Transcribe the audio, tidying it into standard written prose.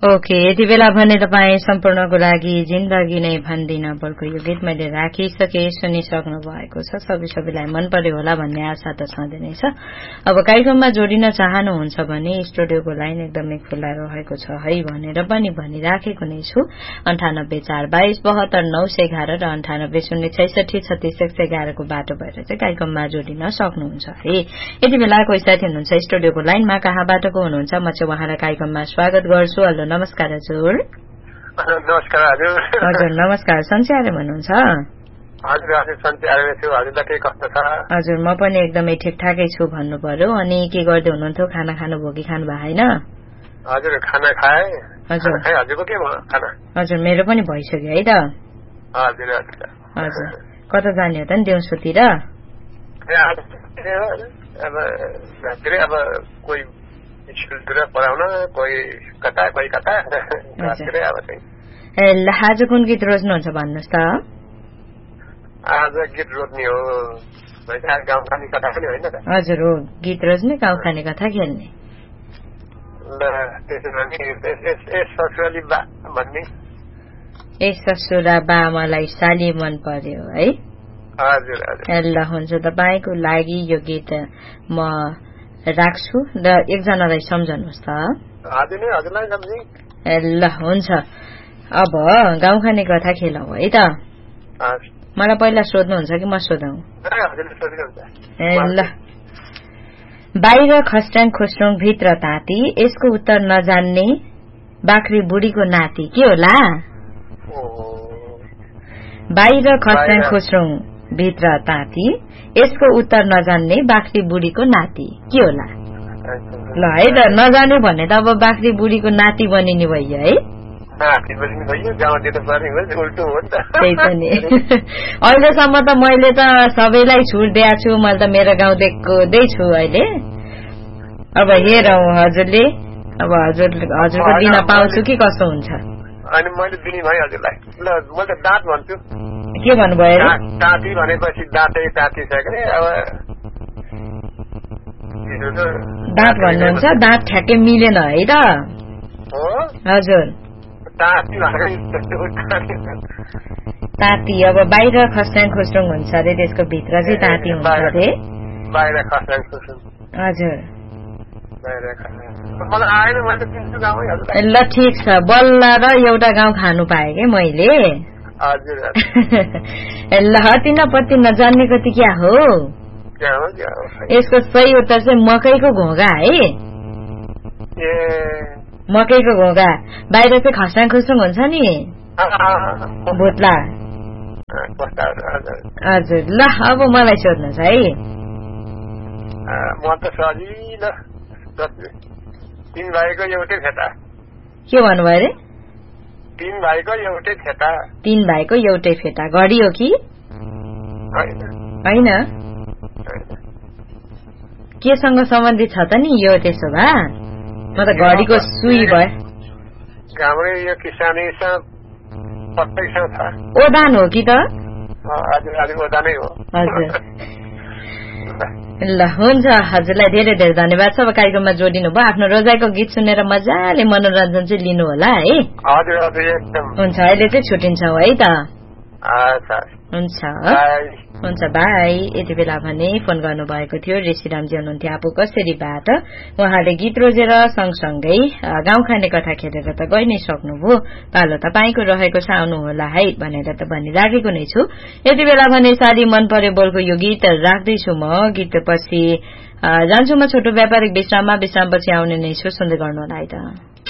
Okay, यति बेला भने तपाईँ सम्पूर्णको लागि जिन्दगी नै भन्दिन बोलको यो गीत मैले राखिसके सुनिसक्नु भएको छ। सबैलाई मन पर्यो होला भन्ने आशा त छँदै नै छ। अब कार्यक्रममा जोडिन चाहनुहुन्छ भने स्टुडियोको लाइन एकदमै खुल्ला रहेको छ है भनेर पनि भनिराखेको नै छु। 9842272911 र 9806636611 को बाटो भएर चाहिँ कार्यक्रममा जोडिन सक्नुहुन्छ है। यति बेला कोही साथी हुनुहुन्छ स्टुडियोको लाइनमा, कहाँबाट को हुनुहुन्छ? म चाहिँ उहाँलाई कार्यक्रममा स्वागत गर्छु। हेलो, नमस्कार हजुर। नमस्कार हजुर। हजुर नमस्कार, सन्चै आरे भन्नुहुन्छ? हजुर हजुर सन्चै आरे छु। हजुरलाई के कस्तो छ? हजुर म पनि एकदमै ठिकठाकै छु भन्नु पर्यो। अनि के गर्दै हुनुहुन्थ्यो? खाना खानुभयो कि खानु भएको होइन? हजुर खाना खाए। हजुर हजुरको के भयो खाना? हजुर मेरो पनि भइसक्यो है त। हजुर हजुर हजुर कता जाने हो त नि दिउँसोतिर? अब कोही स्कुलतिर पढाउन, कोही कता कोही कता। आज कुन गीत रोज्नुहुन्छ भन्नुहोस् त? आज गीत रोज्ने हो गाउँ खाने कथा पनि होइन त? हजुर हो, गीत रोज्ने, गाउँ खाने कथा खेल्ने। ए ससुरा बा मलाई साली मन पर्यो है। हजुर ल हुन्छ, तपाईँको लागि यो गीत म राख्छु र एकजनालाई सम्झनुहोस् त। ल हुन्छ, अब गाउँ खाने कथा खेलौँ है त। मलाई पहिला सोध्नुहुन्छ कि म सोधौँ? ल, बाहिर खस्ट्याङ खुस्रुङ भित्र ताती, यसको उत्तर नजान्ने बाख्री बुढीको नाति के होला? बाहिर खस्ट्याङ खुस्रुङ भित्र ताती, यसको उत्तर नजान्ने बाख्री बुढीको नाति के होला? ल है त, नजाने भने त अब बाख्री बुढीको नाति बनिने भयो है। त्यही त नि, अहिलेसम्म त मैले त सबैलाई छुट दिएको छु। मैले त मेरो गाउँ देख्दैछु अहिले। अब हेरौँ हजुरले, अब हजुरको दिन पाउँछु कि कसो हुन्छ? अनि मैले दिने भाइ हजुरलाई। ल म त दाँत भन्छु। के भन्नुभयो? ताती भनेपछि दाँतै ताती छ कि। अब दाँत भन्नुहुन्छ, दाँत ठ्याक्कै मिलेन है त? हजुर ताती, अब बाहिर खस्ट्याङ खुस्रुङ हुन्छ अरे, त्यसको भित्र चाहिँ ताती हुन्छ अरे। हजुर ल ठिक छ, बल्ल र एउटा गाउँ खानु पाएँ कि मैले। ल हतिनपत्ति नजान्नेको ती क्या हो? यसको सही उत्तर चाहिँ मकैको घोगा है। मकैको घोगा, बाहिर चाहिँ खस्ट्याङ खुस्रुङ हुन्छ नि, भुत्ला। हजुर ल, अब मलाई सोध्नुहोस् है। म त सजिलो, तीन भाइको एउटै फेटा। के भन्नुभयो अरे? तीन भाइको एउटै फेटा। तीन भाइको एउटै फेटा, घडी हो कि होइन? केसँग सम्बन्धित छ त नि यो? त्यसो भए म त घडीको सुई भयो। हाम्रो यो किसानीसँग पत्तैसँग छ। ओदान हो कि त? हजुर ओदानै हो। हजुर ल हुन्छ, हजुरलाई धेरै धेरै धन्यवाद छ। अब कार्यक्रममा जोडिनु भयो, आफ्नो रोजाइको गीत सुनेर मजाले मनोरञ्जन चाहिँ लिनु होला है। हजुर हजुर एकदम हुन्छ, अहिले चाहिँ छुट्टिन्छौँ है त। हुन्छ हुन्छ बाई। यति बेला भने फोन गर्नुभएको थियो ऋषिरामजी हुनुहुन्थ्यो आफू कसरीबाट। उहाँले गीत रोजेर सँगसँगै गाउँ खाने कथा खेलेर त गइ नै सक्नुभयो, पालो तपाईँको रहेको छ आउनुहोला है भनेर त भनिराखेको नै छु। यति बेला भने साह्रै मन पर्यो बोलको यो गीत राख्दैछु म। गीत पछि जान्छु म छोटो व्यापारिक विश्राममा, विश्रामपछि आउने नै छु, सुन्दै गर्नु होला है त।